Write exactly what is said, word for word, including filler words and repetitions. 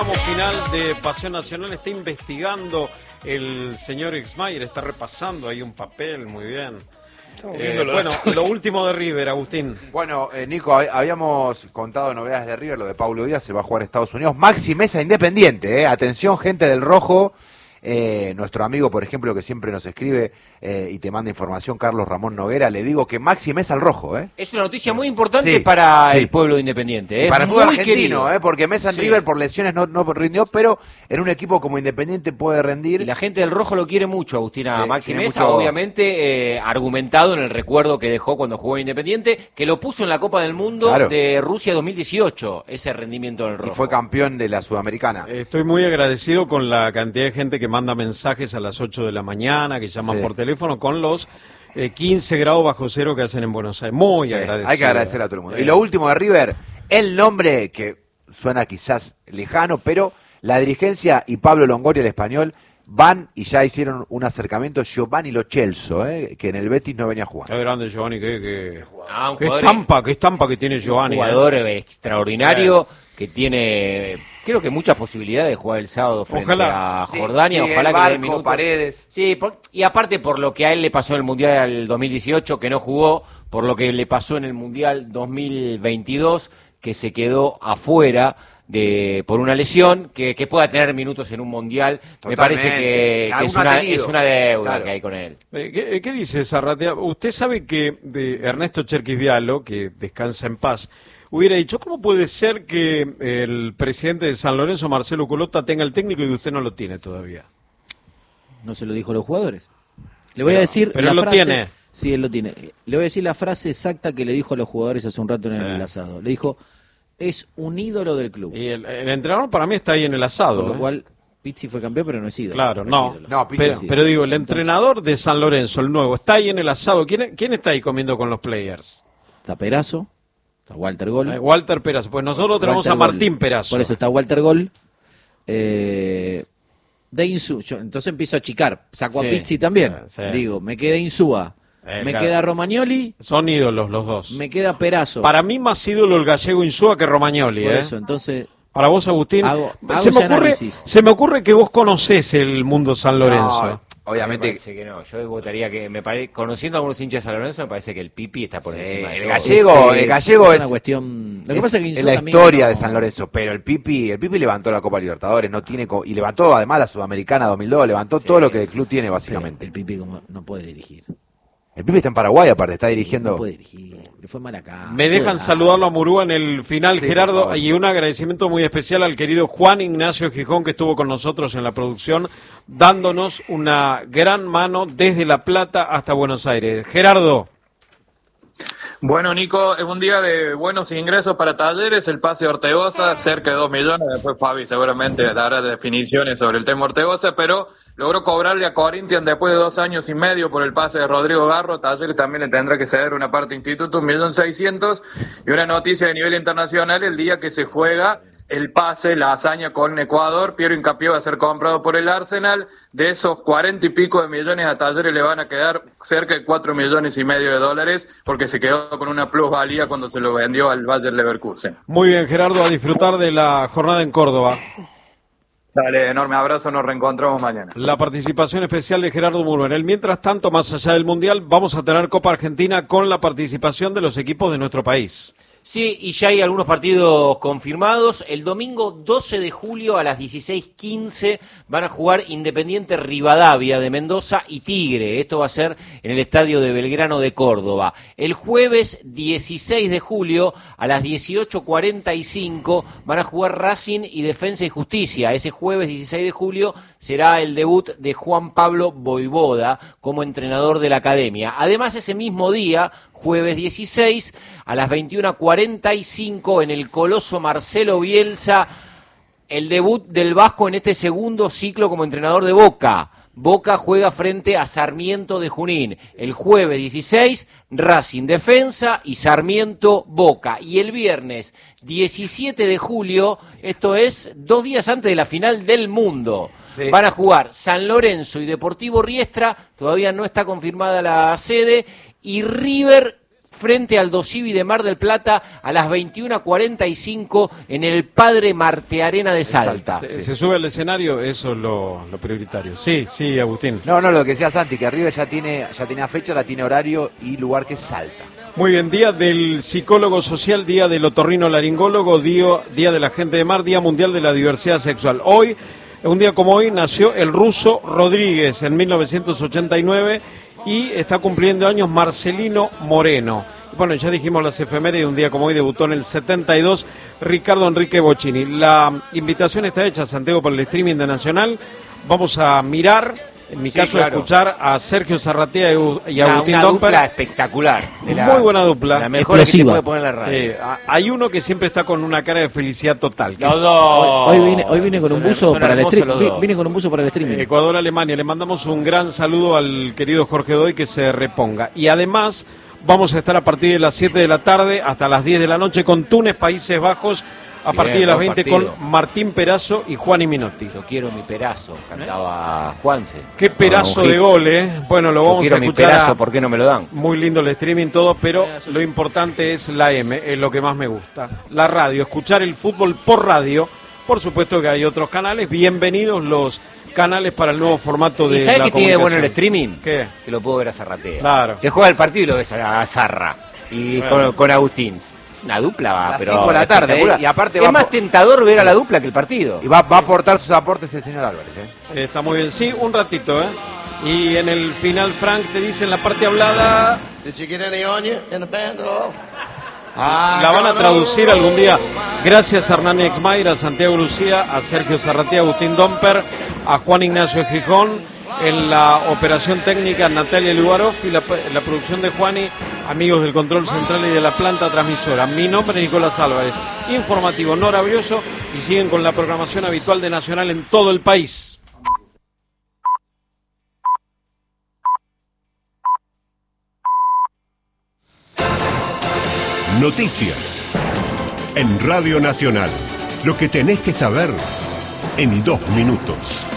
tramo final de Pasión Nacional. Está investigando el señor Exmayer, está repasando ahí un papel, muy bien. Eh, bueno, lo último de River, Agustín. Bueno, eh, Nico, habíamos contado novedades de River, lo de Paulo Díaz, se va a jugar a Estados Unidos. Maxi Mesa Independiente, eh. Atención, gente del Rojo. Eh, nuestro amigo, por ejemplo, que siempre nos escribe eh, y te manda información, Carlos Ramón Noguera, le digo que Maxi Mesa al Rojo. ¿eh? Es una noticia muy importante sí, para sí. el pueblo de Independiente. ¿eh? Para el fútbol argentino, eh, porque Mesa en sí. River por lesiones no, no rindió, pero en un equipo como Independiente puede rendir. Y la gente del Rojo lo quiere mucho, Agustina. Sí, Maxi Mesa, mucho... obviamente, eh, argumentado en el recuerdo que dejó cuando jugó en Independiente, que lo puso en la Copa del Mundo claro. de Rusia dos mil dieciocho, ese rendimiento del Rojo. Y fue campeón de la Sudamericana. Estoy muy agradecido con la cantidad de gente que manda mensajes a las ocho de la mañana, que llaman sí. por teléfono con los eh, quince grados bajo cero que hacen en Buenos Aires. Muy sí, agradecido. Hay que agradecer a todo el mundo. Eh. Y lo último de River, el nombre que suena quizás lejano, pero la dirigencia y Pablo Longoria, el español, van y ya hicieron un acercamiento. Giovanni Lo Celso, eh, que en el Betis no venía a jugar. Qué grande Giovanni, qué, qué, ah, qué estampa, qué estampa que tiene Giovanni. Un jugador eh. extraordinario eh. que tiene... Creo que muchas posibilidades de jugar el sábado frente ojalá. a Jordania, sí, sí, ojalá el que barco, dé minutos. Paredes. Sí, por, y aparte por lo que a él le pasó en el Mundial dos mil dieciocho, que no jugó, por lo que le pasó en el Mundial dos mil veintidós, que se quedó afuera de por una lesión, que, que pueda tener minutos en un Mundial. Totalmente. Me parece que, que es, una, es una deuda claro. que hay con él. ¿Qué, qué dice Zarratea? Usted sabe que de Ernesto Cherquisvialo, que descansa en paz, hubiera dicho, ¿cómo puede ser que el presidente de San Lorenzo, Marcelo Culota, tenga el técnico y usted no lo tiene todavía? No se lo dijo a los jugadores. Le voy pero, a decir Pero la él lo frase, tiene. Sí, él lo tiene. Le voy a decir la frase exacta que le dijo a los jugadores hace un rato en sí. el asado. Le dijo, es un ídolo del club. Y el, el entrenador para mí está ahí en el asado. Por lo ¿eh? cual, Pizzi fue campeón, pero no es ídolo. Claro, no. no, no pero, pero digo, el Entonces, entrenador de San Lorenzo, el nuevo, está ahí en el asado. ¿Quién, quién está ahí comiendo con los players? Está Perazo. Está Walter Gol. Eh, Walter Perazo. Pues nosotros tenemos Walter a Martín Gol. Perazo. Por eso está Walter Gol. Eh, de Insúa. Yo, entonces empiezo a achicar. Saco sí, a Pizzi también. Sí. Digo, me queda Insúa. Eh, me claro. queda Romagnoli. Son ídolos los dos. Me queda Perazo. Para mí más ídolo el gallego Insúa que Romagnoli. Por ¿eh? eso, entonces... Para vos, Agustín, hago, hago se, me ocurre, análisis. se me ocurre que vos conocés el mundo San Lorenzo. No, obviamente me parece que no, yo votaría que me pare... conociendo a algunos hinchas de San Lorenzo me parece que el Pipi está por sí, encima de el todo. gallego, es, el gallego es, es una cuestión, lo que es, pasa es, que es la historia ganó... de San Lorenzo, pero el Pipi, el Pipi levantó la Copa Libertadores, no tiene co... y levantó además la Sudamericana dos mil dos, levantó sí. todo lo que el club tiene básicamente. Pero el Pipi como no puede dirigir. El Pipi está en Paraguay, aparte, está dirigiendo. No puede dirigir, le fue mal acá. Me dejan saludarlo a Murúa en el final, sí, Gerardo, y un agradecimiento muy especial al querido Juan Ignacio Gijón, que estuvo con nosotros en la producción, dándonos una gran mano desde La Plata hasta Buenos Aires. Gerardo. Bueno, Nico, es un día de buenos ingresos para Talleres, el pase de Ortegoza, cerca de dos millones, después Fabi seguramente dará definiciones sobre el tema Ortegoza, pero logró cobrarle a Corinthians después de dos años y medio por el pase de Rodrigo Garro. Talleres también le tendrá que ceder una parte a Instituto, un millón seiscientos, y una noticia de nivel internacional, el día que se juega el pase, la hazaña con Ecuador, Piero Hincapié va a ser comprado por el Arsenal. De esos cuarenta y pico de millones a Talleres le van a quedar cerca de cuatro millones y medio de dólares, porque se quedó con una plusvalía cuando se lo vendió al Bayer Leverkusen. Muy bien, Gerardo, a disfrutar de la jornada en Córdoba. Dale, enorme abrazo, nos reencontramos mañana. La participación especial de Gerardo Murúa. Mientras tanto, más allá del Mundial, vamos a tener Copa Argentina con la participación de los equipos de nuestro país. Sí, y ya hay algunos partidos confirmados. El domingo doce de julio a las dieciséis quince van a jugar Independiente Rivadavia de Mendoza y Tigre. Esto va a ser en el Estadio de Belgrano de Córdoba. El jueves dieciséis de julio a las dieciocho cuarenta y cinco van a jugar Racing y Defensa y Justicia. Ese jueves dieciséis de julio será el debut de Juan Pablo Voivoda como entrenador de la academia. Además, ese mismo día, jueves dieciséis, a las veintiuna cuarenta y cinco, en el Coloso Marcelo Bielsa, el debut del Vasco en este segundo ciclo como entrenador de Boca. Boca juega frente a Sarmiento de Junín. El jueves dieciséis, Racing Defensa y Sarmiento Boca. Y el viernes diecisiete de julio, esto es dos días antes de la final del mundo, sí, van a jugar San Lorenzo y Deportivo Riestra, todavía no está confirmada la sede, y River frente al Dosivi de Mar del Plata a las veintiuna cuarenta y cinco en el Padre Martearena de Salta. Se, se sube al escenario, eso es lo, lo prioritario. Sí, sí, Agustín. No, no, lo que decía Santi, que River ya tiene, ya tenía fecha, ya tiene horario y lugar, que es Salta. Muy bien, día del psicólogo social, día del otorrino laringólogo, día, día de la gente de mar, día mundial de la diversidad sexual. Hoy, un día como hoy, nació el ruso Rodríguez en mil novecientos ochenta y nueve y está cumpliendo años Marcelino Moreno. Bueno, ya dijimos las efemérides, un día como hoy debutó en el setenta y dos Ricardo Enrique Bocchini. La invitación está hecha, Santiago, por el streaming de Nacional. Vamos a mirar, en mi sí, caso, claro. escuchar a Sergio Zarratea y, y una, Agustín una Domper. Dupla espectacular. La, muy buena dupla. La mejor que se puede poner en la radio. Sí, hay uno que siempre está con una cara de felicidad total. Los dos. Hoy, hoy, vine, hoy vine con un buzo para el streaming. Vine con un buzo para el streaming. Ecuador-Alemania. Le mandamos un gran saludo al querido Jorge Doy, que se reponga. Y además vamos a estar a partir de las siete de la tarde hasta las diez de la noche con Túnez, Países Bajos, a Bien, partir de las veinte partido. Con Martín Perazo y Juan y Minotti. Yo quiero mi Perazo, cantaba Juanse. Qué pedazo de gol, ¿eh? Bueno, lo Yo vamos quiero a escuchar. Mi Perazo, a... ¿por qué no me lo dan? Muy lindo el streaming, todo, pero lo importante es la M, es lo que más me gusta. La radio, escuchar el fútbol por radio. Por supuesto que hay otros canales, bienvenidos los canales para el nuevo formato de ¿Y sabes la qué tiene bueno el streaming? ¿Qué? Que lo puedo ver a Zarratea. Claro. Se juega el partido y lo ves a Zarra. Y bueno. con, con Agustín. Una dupla va, a las pero cinco de la tarde, ¿eh? Y aparte es va más tentador ver a la dupla que el partido. Y va, va a aportar sus aportes el señor Álvarez, ¿eh? Está muy bien, sí, un ratito, ¿eh? Y en el final, Frank te dice en la parte hablada... La van a traducir algún día. Gracias a Hernán Exmair, a Santiago Lucía, a Sergio Zarratea, a Agustín Domper, a Juan Ignacio Gijón. En la operación técnica, Natalia Lugarov, y la, la producción de Juani, amigos del control central y de la planta transmisora. Mi nombre es Nicolás Álvarez, informativo no rabioso, y siguen con la programación habitual de Nacional en todo el país. Noticias en Radio Nacional. Lo que tenés que saber en dos minutos.